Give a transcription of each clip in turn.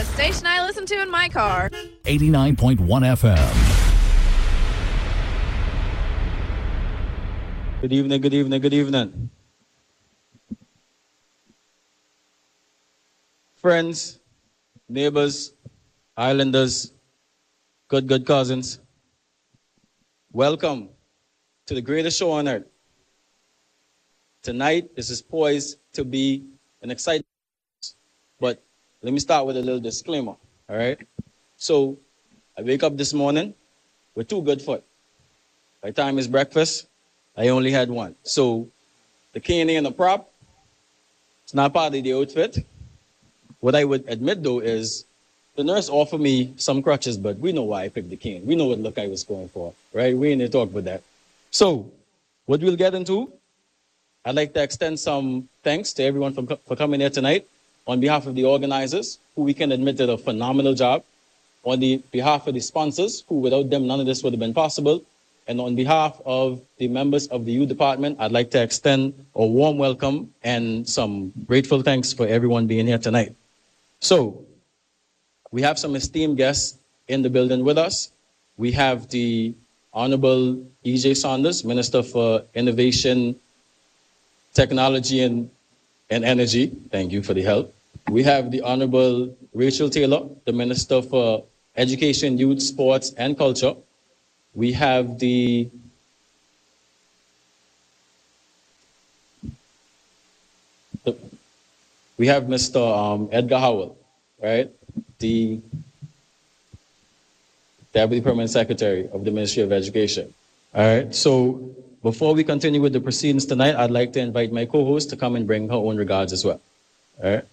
The station I listen to in my car. 89.1 FM. Good evening, good evening, good evening. Friends, neighbors, islanders, good cousins. Welcome to the greatest show on earth. Tonight, this is poised to be an exciting, but let me start with a little disclaimer, all right? So, I wake up this morning with 2 good foot. By the time it's breakfast, I only had 1. So, the cane and the prop, it's not part of the outfit. What I would admit, though, is the nurse offered me some crutches, but we know why I picked the cane. We know what look I was going for, right? We ain't to talk about that. So, what we'll get into, I'd like to extend some thanks to everyone for coming here tonight on behalf of the organizers, who we can admit did a phenomenal job, on the behalf of the sponsors, who without them, none of this would have been possible, and on behalf of the members of the youth department, I'd like to extend a warm welcome and some grateful thanks for everyone being here tonight. So, we have some esteemed guests in the building with us. We have the Honorable E.J. Saunders, Minister for Innovation, Technology, and Energy. Thank you for the help. We have the Honorable Rachel Taylor, the Minister for Education, Youth, Sports, and Culture. We have we have Mr. Edgar Howell, right? The Deputy Permanent Secretary of the Ministry of Education. All right, so before we continue with the proceedings tonight, I'd like to invite my co-host to come and bring her own regards as well. All right.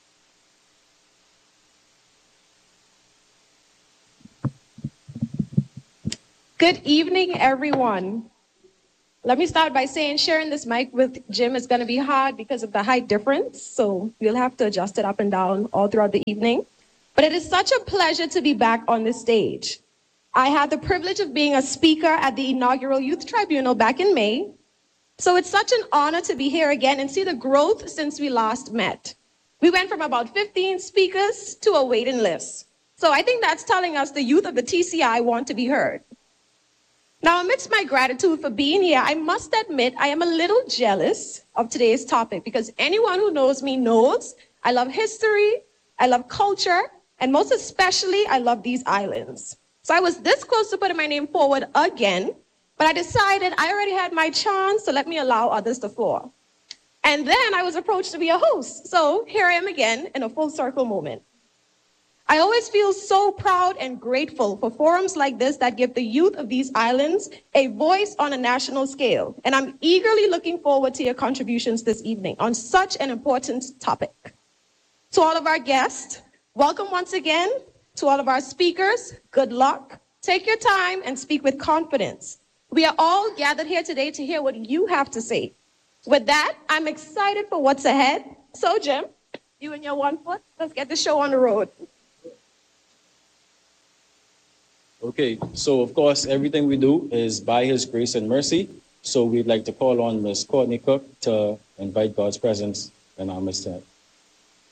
Good evening, everyone. Let me start by saying sharing this mic with Jim is going to be hard because of the height difference, so we'll have to adjust it up and down all throughout the evening. But it is such a pleasure to be back on this stage. I had the privilege of being a speaker at the inaugural Youth Tribunal back in May, so it's such an honor to be here again and see the growth since we last met. We went from about 15 speakers to a waiting list. So I think that's telling us the youth of the TCI want to be heard. Now, amidst my gratitude for being here, I must admit I am a little jealous of today's topic because anyone who knows me knows I love history, I love culture, and most especially, I love these islands. So I was this close to putting my name forward again, but I decided I already had my chance, so let me allow others the floor. And then I was approached to be a host. So here I am again in a full circle moment. I always feel so proud and grateful for forums like this that give the youth of these islands a voice on a national scale. And I'm eagerly looking forward to your contributions this evening on such an important topic. To all of our guests, welcome once again. To all of our speakers, good luck. Take your time and speak with confidence. We are all gathered here today to hear what you have to say. With that, I'm excited for what's ahead. So, Jim, you and your 1 foot, let's get the show on the road. Okay, so of course, everything we do is by His grace and mercy. So we'd like to call on Ms. Courtney Cook to invite God's presence in our midst tonight.